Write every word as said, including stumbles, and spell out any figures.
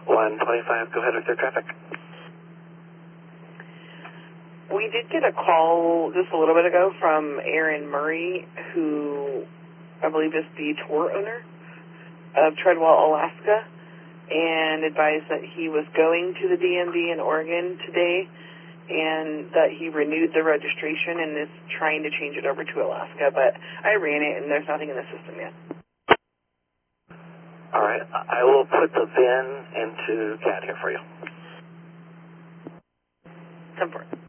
one twenty-five, go ahead with your traffic. We did get a call just a little bit ago from Aaron Murray, who I believe is the tour owner of Treadwell, Alaska, and advised that he was going to the D M V in Oregon today and that he renewed the registration and is trying to change it over to Alaska, but I ran it and there's nothing in the system yet. All right, I will put the V I N into C A D here for you. Ten four.